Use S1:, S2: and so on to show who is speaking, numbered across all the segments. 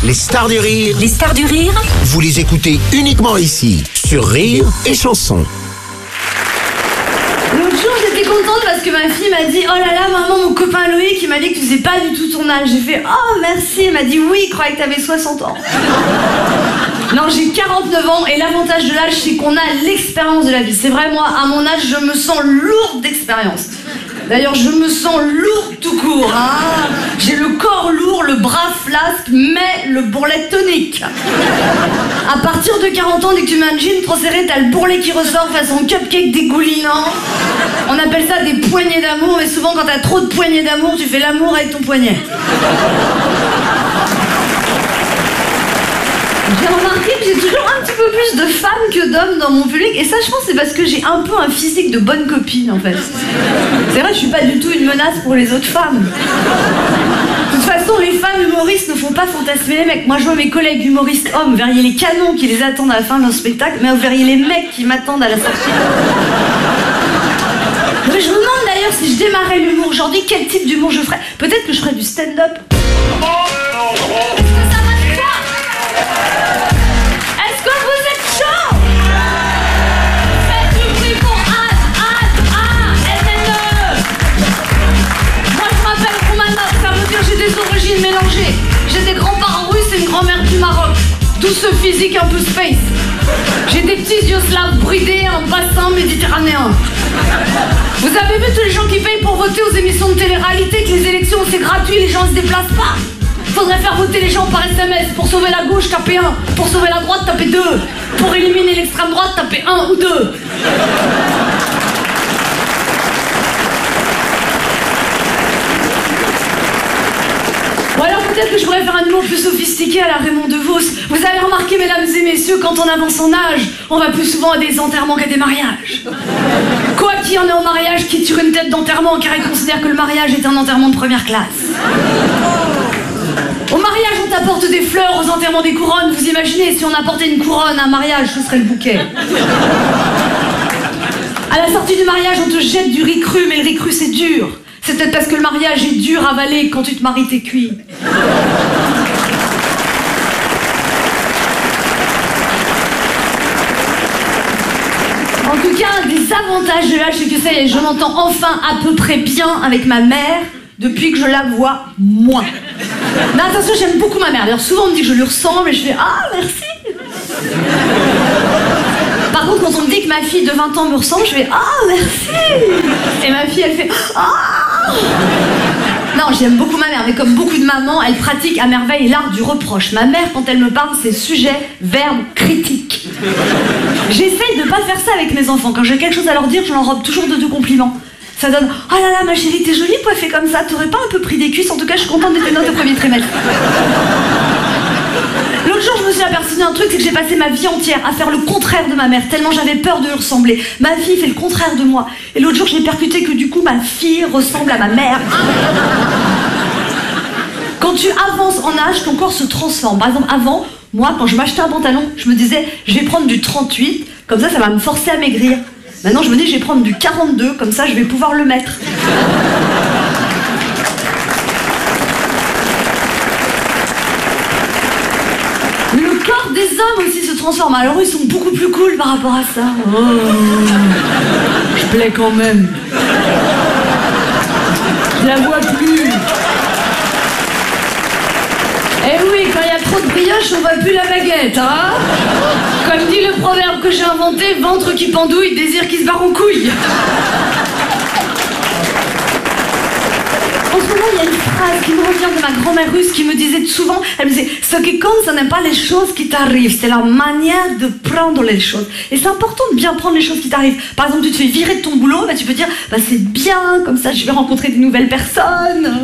S1: Les stars du rire.
S2: Les stars du rire.
S1: Vous les écoutez uniquement ici, sur Rire et Chanson.
S3: L'autre jour, j'étais contente parce que ma fille m'a dit « Oh là là, maman, mon copain Loïc, il m'a dit que tu faisais pas du tout ton âge. » J'ai fait « Oh, merci. » Elle m'a dit « Oui, il croyait que t'avais 60 ans. » Non, j'ai 49 ans et l'avantage de l'âge, c'est qu'on a l'expérience de la vie. C'est vrai, moi, à mon âge, je me sens lourde d'expérience. D'ailleurs, je me sens lourde tout court, hein. J'ai le corps lourd, le bras flasque, mais le bourrelet tonique. À partir de 40 ans, dès que tu mets un jean trop serré, t'as le bourrelet qui ressort façon cupcake dégoulinant. On appelle ça des poignées d'amour, mais souvent, quand t'as trop de poignées d'amour, tu fais l'amour avec ton poignet. J'ai remarqué que j'ai toujours un petit peu plus de femmes que d'hommes dans mon public. Et ça, je pense, c'est parce que j'ai un peu un physique de bonne copine, en fait. C'est vrai, je suis pas du tout une menace pour les autres femmes. De toute façon, les femmes humoristes ne font pas fantasmer les mecs. Moi, je vois mes collègues humoristes hommes, vous verriez les canons qui les attendent à la fin de leur spectacle, mais vous verriez les mecs qui m'attendent à la sortie. Mais je me demande d'ailleurs si je démarrais l'humour aujourd'hui, quel type d'humour je ferais. Peut-être que je ferais du stand-up. Origines mélangées. J'ai des grands-parents russes et une grand-mère du Maroc. Tout ce physique un peu space. J'ai des petits yeux slaves bridés, un bassin méditerranéen. Vous avez vu tous les gens qui payent pour voter aux émissions de télé-réalité, que les élections c'est gratuit, les gens se déplacent pas. Faudrait faire voter les gens par SMS. Pour sauver la gauche, tapez 1. Pour sauver la droite, tapez 2. Pour éliminer l'extrême droite, tapez 1 ou 2. Ou alors peut-être que je pourrais faire un humour plus sophistiqué à la Raymond DeVos. Vous avez remarqué, mesdames et messieurs, quand on avance en âge, on va plus souvent à des enterrements qu'à des mariages. Quoi qu'il y en ait au mariage qui tire une tête d'enterrement car il considère que le mariage est un enterrement de première classe. Au mariage, on t'apporte des fleurs, aux enterrements des couronnes. Vous imaginez, si on apportait une couronne à un mariage, ce serait le bouquet. À la sortie du mariage, on te jette du riz cru, mais le riz cru, c'est dur. C'est peut-être parce que le mariage est dur à avaler, quand tu te maries, t'es cuit. En tout cas, des avantages de l'âge, c'est que ça y est, je m'entends enfin à peu près bien avec ma mère depuis que je la vois moins. Mais attention, j'aime beaucoup ma mère. D'ailleurs, souvent on me dit que je lui ressemble et je fais « Ah, merci !» Par contre, quand on me dit que ma fille de 20 ans me ressemble, je fais « Ah, merci !» Et ma fille, elle fait « Ah !» Non, j'aime beaucoup ma mère, mais comme beaucoup de mamans, elle pratique à merveille l'art du reproche. Ma mère, quand elle me parle, c'est sujet, verbe, critique. J'essaye de pas faire ça avec mes enfants. Quand j'ai quelque chose à leur dire, je l'enrobe toujours de 2 compliments. Ça donne « Oh là là, ma chérie, t'es jolie coiffée comme ça, t'aurais pas un peu pris des cuisses? En tout cas, je suis contente de tes notes au premier trimestre. » L'autre jour, je me suis aperçue d'un truc, c'est que j'ai passé ma vie entière à faire le contraire de ma mère, tellement j'avais peur de lui ressembler. Ma fille fait le contraire de moi. Et l'autre jour, j'ai percuté que du coup, ma fille ressemble à ma mère. Quand tu avances en âge, ton corps se transforme. Par exemple, avant, moi, quand je m'achetais un pantalon, je me disais, je vais prendre du 38, comme ça va me forcer à maigrir. Maintenant, je me dis, je vais prendre du 42, comme ça, je vais pouvoir le mettre. Le corps des hommes aussi se transforme. Alors, ils sont beaucoup plus cool par rapport à ça. Oh, je plais quand même. Je la vois plus. Eh oui, quand il y a trop de brioche, on voit plus la baguette, hein. Comme dit le proverbe que j'ai inventé, ventre qui pendouille, désir qui se barre en couille. En ce moment, il y a une phrase qui me revient de ma grand-mère russe qui me disait souvent, elle me disait « Ce qui compte, ce n'est pas les choses qui t'arrivent, c'est la manière de prendre les choses. » Et c'est important de bien prendre les choses qui t'arrivent. Par exemple, tu te fais virer de ton boulot, bah, tu peux dire bah, « C'est bien, comme ça je vais rencontrer de nouvelles personnes. »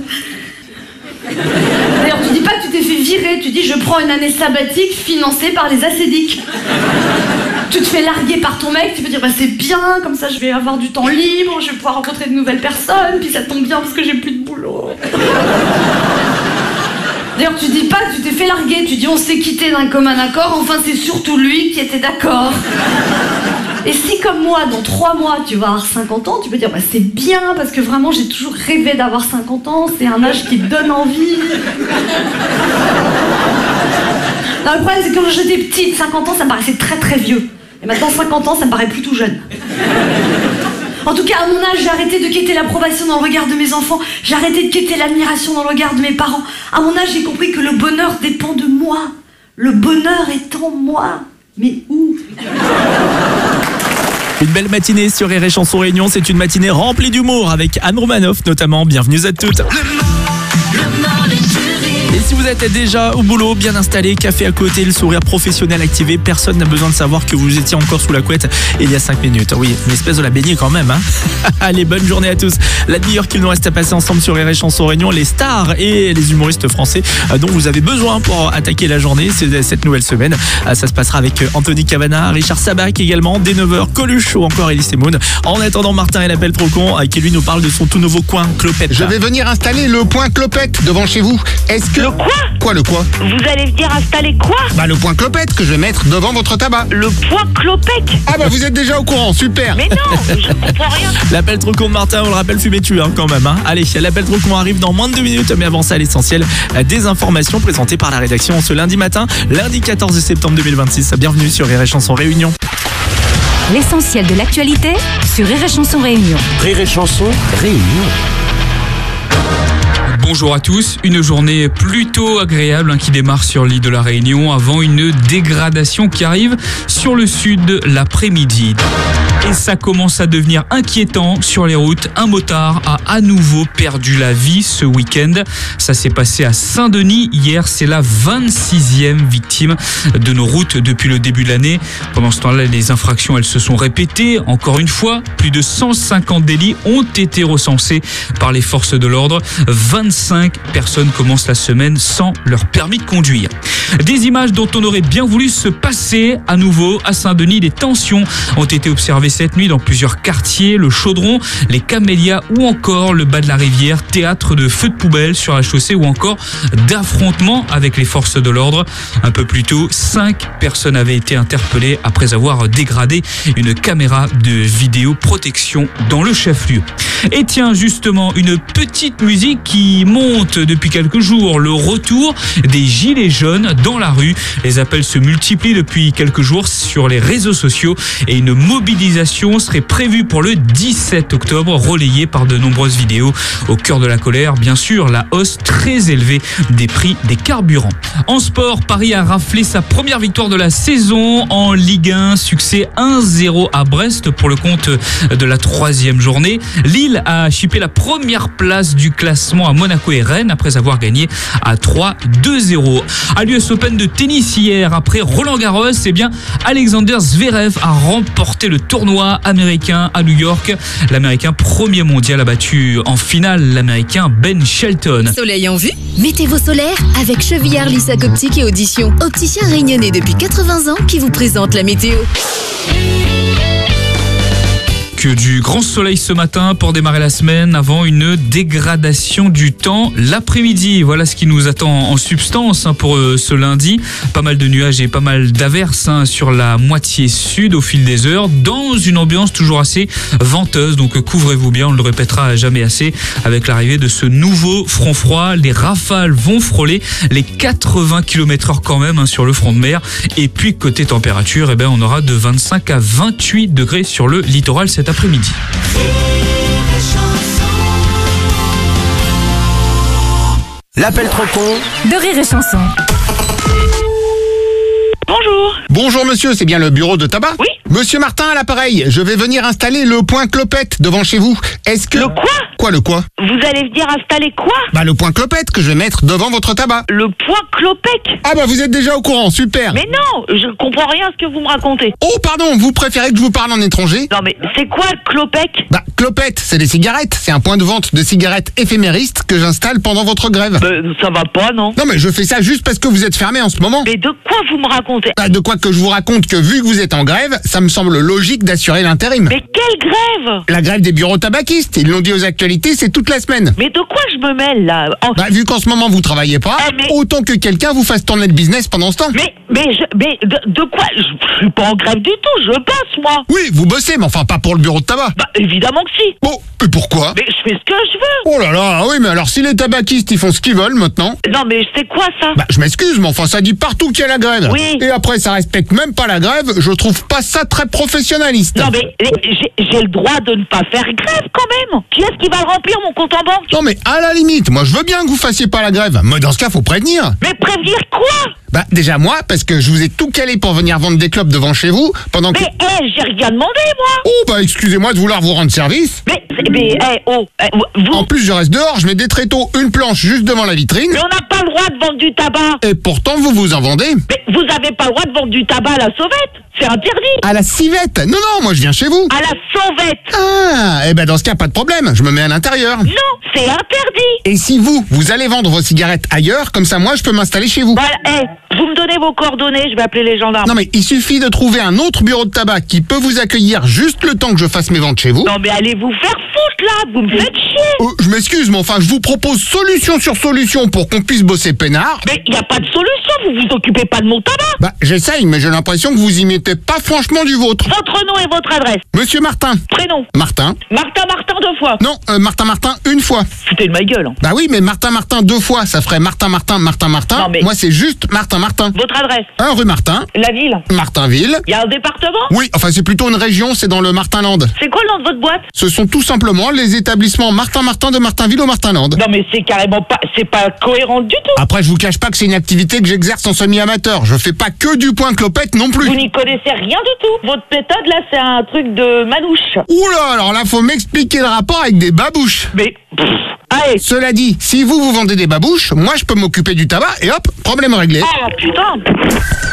S3: D'ailleurs, tu dis pas que tu t'es fait virer, tu dis je prends une année sabbatique financée par les ascédiques. Tu te fais larguer par ton mec, tu peux dire bah c'est bien, comme ça je vais avoir du temps libre, je vais pouvoir rencontrer de nouvelles personnes, puis ça tombe bien parce que j'ai plus de boulot. D'ailleurs, tu dis pas que tu t'es fait larguer, tu dis on s'est quitté d'un commun accord, enfin c'est surtout lui qui était d'accord. Et si comme moi, dans 3 mois, tu vas avoir 50 ans, tu peux dire bah, c'est bien parce que vraiment j'ai toujours rêvé d'avoir 50 ans, c'est un âge qui te donne envie. Non, le problème, c'est que quand j'étais petite, 50 ans, ça me paraissait très très vieux. Et maintenant, 50 ans, ça me paraît plutôt jeune. En tout cas, à mon âge, j'ai arrêté de quêter l'approbation dans le regard de mes enfants. J'ai arrêté de quêter l'admiration dans le regard de mes parents. À mon âge, j'ai compris que le bonheur dépend de moi. Le bonheur est en moi. Mais où ?
S2: Une belle matinée sur Rire et Chanson Réunion. C'est une matinée remplie d'humour avec Anne Romanoff notamment. Bienvenue à toutes. Et si vous êtes déjà au boulot, bien installé, café à côté, le sourire professionnel activé, personne n'a besoin de savoir que vous étiez encore sous la couette il y a 5 minutes. Oui, une espèce de la baignée quand même. Allez, bonne journée à tous. La demi-heure qu'il nous reste à passer ensemble sur Rire et Chanson Réunion, les stars et les humoristes français dont vous avez besoin pour attaquer la journée cette nouvelle semaine. Ça se passera avec Anthony Cavana, Richard Sabac également, dès 9h, Coluche ou encore Elise Moon. En attendant, Martin et l'appel trop con qui lui nous parle de son tout nouveau coin Clopette.
S1: Je vais venir installer le point Clopette devant chez vous. Est-ce que...
S4: Le quoi ?
S1: Quoi le quoi ?
S4: Vous allez venir installer quoi ?
S1: Bah le point Clopette que je vais mettre devant votre tabac.
S4: Le point Clopec ?
S1: Ah bah vous êtes déjà au courant, super.
S4: Mais non, je comprends rien.
S2: L'appel trop con de Martin, on le rappelle, fumez-tu quand même. Allez, l'appel trop con arrive dans moins de 2 minutes, mais avant ça, l'essentiel des informations présentées par la rédaction ce lundi matin, lundi 14 septembre 2026. Bienvenue sur Rire et Chanson Réunion.
S5: L'essentiel de l'actualité sur Rire et Chanson Réunion.
S1: Rire et Chanson Réunion.
S6: Bonjour à tous, une journée plutôt agréable qui démarre sur l'île de la Réunion avant une dégradation qui arrive sur le sud l'après-midi. Et ça commence à devenir inquiétant sur les routes. Un motard a à nouveau perdu la vie ce week-end. Ça s'est passé à Saint-Denis hier. C'est la 26e victime de nos routes depuis le début de l'année. Pendant ce temps-là, les infractions, elles se sont répétées. Encore une fois, plus de 150 délits ont été recensés par les forces de l'ordre. 25 personnes commencent la semaine sans leur permis de conduire. Des images dont on aurait bien voulu se passer à nouveau à Saint-Denis. Des tensions ont été observées cette nuit dans plusieurs quartiers, le Chaudron, les Camélias ou encore le bas de la rivière, théâtre de feux de poubelle sur la chaussée ou encore d'affrontements avec les forces de l'ordre. Un peu plus tôt, 5 personnes avaient été interpellées après avoir dégradé une caméra de vidéoprotection dans le chef-lieu. Et tiens, justement, une petite musique qui monte depuis quelques jours, le retour des gilets jaunes dans la rue. Les appels se multiplient depuis quelques jours sur les réseaux sociaux et une mobilisation serait prévue pour le 17 octobre, relayée par de nombreuses vidéos. Au cœur de la colère, bien sûr, la hausse très élevée des prix des carburants. En sport, Paris a raflé sa première victoire de la saison en Ligue 1, succès 1-0 à Brest pour le compte de la 3e journée. Lille a chippé la première place du classement à Monaco et Rennes après avoir gagné à 3-2-0. À l'US Open de tennis hier, après Roland-Garros, Alexander Zverev a remporté le tournoi américain à New York. L'Américain premier mondial a battu en finale l'Américain Ben Shelton.
S7: Soleil en vue? Mettez vos solaires avec Chevillard Lissac Optique et Audition. Opticien réunionnais depuis 80 ans qui vous présente la météo.
S6: Que du grand soleil ce matin pour démarrer la semaine avant une dégradation du temps l'après-midi. Voilà ce qui nous attend en substance pour ce lundi. Pas mal de nuages et pas mal d'averses sur la moitié sud au fil des heures, dans une ambiance toujours assez venteuse. Donc couvrez-vous bien, on ne le répétera jamais assez. Avec l'arrivée de ce nouveau front froid, les rafales vont frôler les 80 km/h quand même sur le front de mer. Et puis côté température, on aura de 25 à 28 degrés sur le littoral cet après-midi.
S1: L'appel trop con
S5: De Rire et Chanson.
S4: Bonjour.
S1: Bonjour monsieur, c'est bien le bureau de tabac ?
S4: Oui.
S1: Monsieur Martin à l'appareil, je vais venir installer le point Clopette devant chez vous. Est-ce que...
S4: Le quoi ?
S1: Quoi le quoi ?
S4: Vous allez venir installer quoi ?
S1: Bah le point Clopette que je vais mettre devant votre tabac.
S4: Le point Clopec ?
S1: Ah bah vous êtes déjà au courant, super.
S4: Mais non, je comprends rien à ce que vous me racontez.
S1: Oh pardon, vous préférez que je vous parle en étranger ?
S4: Non mais c'est quoi le Clopec ?
S1: Bah Clopette, c'est des cigarettes, c'est un point de vente de cigarettes éphéméristes que j'installe pendant votre grève.
S4: Ça va pas, non ?
S1: Non mais je fais ça juste parce que vous êtes fermé en ce moment.
S4: Mais de quoi vous me racontez ?
S1: Bah de quoi que que je vous raconte que vu que vous êtes en grève, ça me semble logique d'assurer l'intérim.
S4: Mais quelle grève?
S1: La grève des bureaux tabaquistes, ils l'ont dit aux actualités, c'est toute la semaine.
S4: Mais de quoi je me mêle là?
S1: Bah, vu qu'en ce moment vous travaillez pas, autant que quelqu'un vous fasse tourner le business pendant ce temps.
S4: Mais de quoi? Je suis pas en grève du tout, je bosse moi.
S1: Oui, vous bossez, mais enfin pas pour le bureau de tabac.
S4: Bah évidemment que si.
S1: Bon, et pourquoi?
S4: Mais je fais ce que je veux.
S1: Oh là là, oui, mais alors si les tabaquistes ils font ce qu'ils veulent maintenant.
S4: Non mais c'est quoi ça?
S1: Bah, je m'excuse, mais enfin ça dit partout qu'il y a la grève.
S4: Oui.
S1: Et après ça respecte même pas la grève, je trouve pas ça très professionnaliste.
S4: Non mais j'ai le droit de ne pas faire grève quand même. Qui est-ce qui va remplir mon compte en banque?
S1: Non mais à la limite, moi je veux bien que vous fassiez pas la grève, mais dans ce cas faut prévenir.
S4: Mais prévenir quoi?
S1: Bah déjà moi, parce que je vous ai tout calé pour venir vendre des clopes devant chez vous, pendant que...
S4: Mais j'ai rien demandé moi.
S1: Oh bah excusez-moi de vouloir vous rendre service.
S4: Vous...
S1: En plus je reste dehors, je mets des tréteaux, une planche juste devant la vitrine.
S4: Mais on n'a pas le droit de vendre du tabac.
S1: Et pourtant vous vous en vendez.
S4: Mais vous avez pas le droit de vendre du tabac à la sauvette. C'est interdit.
S1: À la civette. Non, non, moi je viens chez vous.
S4: À la sauvette.
S1: Ah, et ben dans ce cas pas de problème, je me mets à l'intérieur.
S4: Non, c'est interdit.
S1: Et si vous allez vendre vos cigarettes ailleurs, comme ça moi je peux m'installer chez vous.
S4: Voilà, vous me donnez vos coordonnées, je vais appeler les gendarmes.
S1: Non mais il suffit de trouver un autre bureau de tabac qui peut vous accueillir juste le temps que je fasse mes ventes chez vous.
S4: Non mais allez vous faire foutre là, vous me faites chier.
S1: Je m'excuse, mais enfin je vous propose solution sur solution pour qu'on puisse bosser peinard.
S4: Mais il n'y a pas de solution, vous vous occupez pas de mon tabac.
S1: Bah j'essaye, mais j'ai l'impression que vous y mettez pas franchement du vôtre.
S4: Votre nom et votre adresse.
S1: Monsieur Martin.
S4: Prénom.
S1: Martin.
S4: Martin 2 fois.
S1: Non, Martin une fois.
S4: Foutez de ma gueule. Hein.
S1: Bah oui, mais Martin 2 fois, ça ferait Martin.
S4: Non, mais...
S1: Moi c'est juste Martin.
S4: Votre adresse.
S1: 1 rue Martin.
S4: La ville.
S1: Martinville.
S4: Il y a un département?
S1: Oui, enfin c'est plutôt une région, c'est dans le Martinland.
S4: C'est quoi le nom de votre boîte?
S1: Ce sont tout simplement les établissements Martin de Martinville au Martinland.
S4: Non mais c'est carrément pas, c'est pas cohérent du tout.
S1: Après je vous cache pas que c'est une activité que j'exerce en semi-amateur. Je fais pas que du point clopette non plus.
S4: Vous n'y connaissez rien du tout. Votre méthode là c'est un truc de manouche.
S1: Oula, alors là faut m'expliquer le rapport avec des babouches.
S4: Mais allez.
S1: Cela dit, si vous vendez des babouches, moi je peux m'occuper du tabac et hop, problème réglé.
S4: Oh putain.